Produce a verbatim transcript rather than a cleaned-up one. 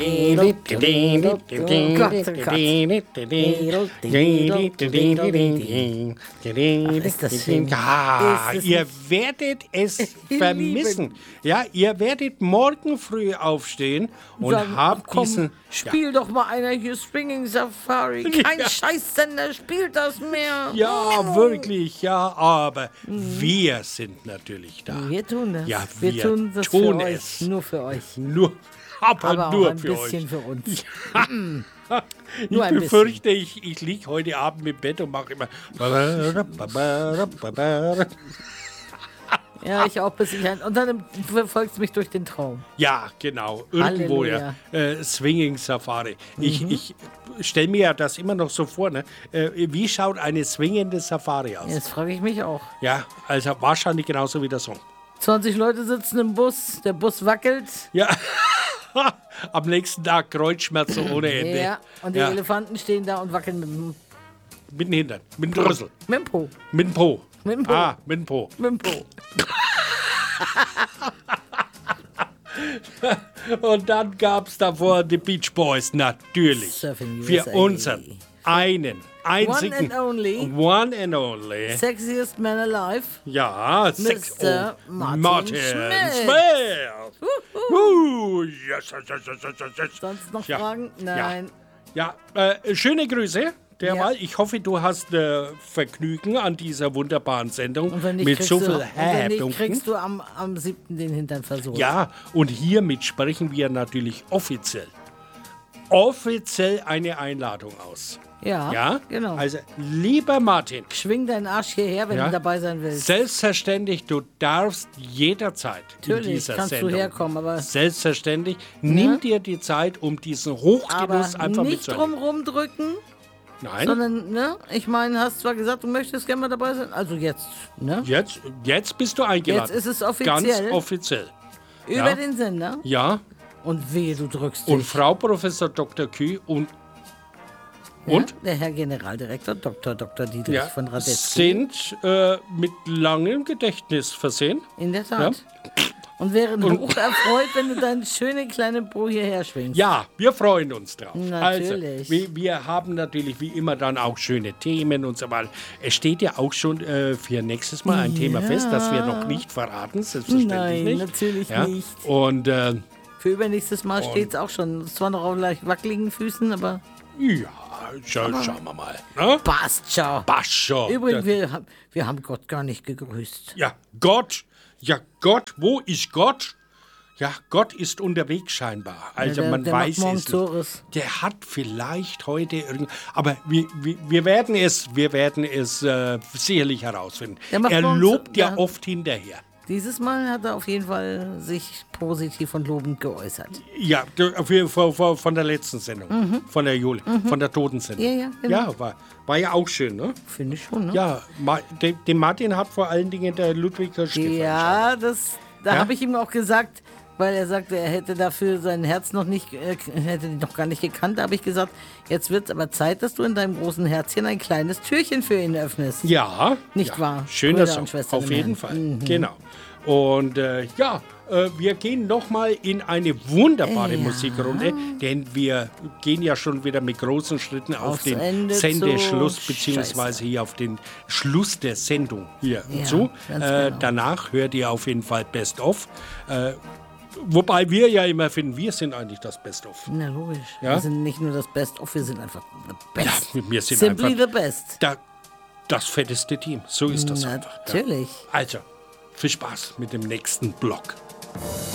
Oh Gott, oh Gott. Ach, ist das schön. Ja, Ist es ihr nicht- werdet es Ihr vermissen. Ja, ihr werdet morgen früh aufstehen und Sagen, habt komm, diesen... Spiel doch mal einer hier Swinging Safari. Kein Ja. Scheißsender spielt das mehr. Ja, ja, wirklich, ja, aber wir sind natürlich da. Wir tun das. Ja, wir, wir tun das tun für es. euch. Nur für euch. Nur, aber, Aber auch nur ein für bisschen euch. für uns. Ich Nur ein befürchte, ich, ich liege heute Abend im Bett und mache immer... Ja, ich auch bis ich ein. Und dann verfolgt es mich durch den Traum. Ja, genau. Irgendwo, ja. Äh, Swinging Safari. Ich, Mhm. ich stelle mir ja das immer noch so vor, ne? Äh, wie schaut eine swingende Safari aus? Jetzt frage ich mich auch. Ja, also wahrscheinlich genauso wie der Song. zwanzig Leute sitzen im Bus, der Bus wackelt. Ja. Am nächsten Tag Kreuzschmerzen ohne Ende. Ja, und die Ja. Elefanten stehen da und wackeln mit dem, Mit dem Hintern, mit dem Drüssel, mit dem Po. mit dem Po. Mit dem Po. Ah, mit dem Po. Mit dem Po. Und dann gab es davor die Beach Boys, natürlich. Surfing Für U S A. unseren einen, einzigen. and only. One and only. Sexiest man alive. Ja, Sex. Mister Oh, Martin Martin Schmidt. Schmidt. Uh, yes, yes, yes, yes, yes, yes. Sonst noch Ja. Fragen? Nein. Ja, äh, schöne Grüße. Derweil. Ja. Ich hoffe, du hast äh, Vergnügen an dieser wunderbaren Sendung Und wenn nicht, mit kriegst so du, viel und wenn nicht, Herbung. kriegst du am, am siebten den Hintern versohlt. Ja, und hiermit sprechen wir natürlich offiziell, offiziell eine Einladung aus. Ja, Ja, genau. Also, lieber Martin, Schwing deinen Arsch hierher, wenn Ja. du dabei sein willst. selbstverständlich, du darfst jederzeit in Natürlich dieser kannst du Sendung. herkommen, aber- Selbstverständlich, nimm dir die Zeit, um diesen Hochgenuss Aber einfach nicht mitzuerleben. drum rumdrücken, Nein, sondern, ne? Ich meine, hast zwar gesagt, du möchtest gerne mal dabei sein. Also jetzt, ne? jetzt, jetzt bist du eingeladen. Jetzt ist es offiziell. Ganz offiziell. Über ja. den Sender. Ja, Und wehe, du drückst und dich. Frau Professor Doktor Küh und, Ja, und der Herr Generaldirektor Doktor Doktor Dietrich ja, von Radetzky. sind äh, mit langem Gedächtnis versehen. In der Tat. Und wären hoch erfreut, wenn du dein schöne kleine Po hierher schwingst. Ja, wir freuen uns drauf. Natürlich. Also, wir, wir haben natürlich wie immer dann auch schöne Themen und so weiter. Es steht ja auch schon äh, für nächstes Mal ein Ja. Thema fest, das wir noch nicht verraten, selbstverständlich Nein, nicht. natürlich ja? nicht. Und äh, Für übernächstes Mal steht es auch schon. Zwar noch auf leicht wackeligen Füßen, aber ja, schau, schauen wir mal. Ne? passt schon. Passt schon. Übrigens, wir, haben- wir haben Gott gar nicht gegrüßt. Ja, Gott. Ja, Gott. Wo ist Gott? Ja, Gott ist unterwegs scheinbar. Also Ja, der- man der macht weiß morgen es Zores. nicht. Der hat vielleicht heute irgend... Aber wir, wir, wir werden es, wir werden es äh, sicherlich herausfinden. Der macht Er morgen lobt Zo- ja der- oft hinterher. Dieses Mal hat er auf jeden Fall sich positiv und lobend geäußert. Ja, du- für, für, für, von der letzten Sendung. Von der Juli. Von der Totensendung. Ja, ja, genau. Ja, war, war ja auch schön, ne? Finde ich schon, ne? Ja, Ma, dem, dem Martin hat vor allen Dingen der Ludwig Hirschke Ja, das, da Ja? habe ich ihm auch gesagt, weil er sagte, er hätte dafür sein Herz noch nicht, äh, hätte ihn noch gar nicht gekannt. Da habe ich gesagt, jetzt wird es aber Zeit, dass du in deinem großen Herzchen ein kleines Türchen für ihn öffnest. Ja. Nicht ja. wahr? Schöner Brüder Song, und Schwestern auf im jeden Herrn. Fall. Mhm. Genau. Und äh, ja, äh, wir gehen nochmal in eine wunderbare Ja. Musikrunde, denn wir gehen ja schon wieder mit großen Schritten auf Aufs den Ende Sendeschluss, zu. beziehungsweise Scheiße. hier auf den Schluss der Sendung hier Ja, zu. ganz Äh, genau. Danach hört ihr auf jeden Fall Best of. Äh, wobei wir ja immer finden, wir sind eigentlich das Best of. Na logisch. Ja? Wir sind nicht nur das Best-of, wir sind einfach the best. Ja, wir sind Simply einfach the best. da, das fetteste Team. So ist das einfach. Ja. Natürlich. Also, viel Spaß mit dem nächsten Block.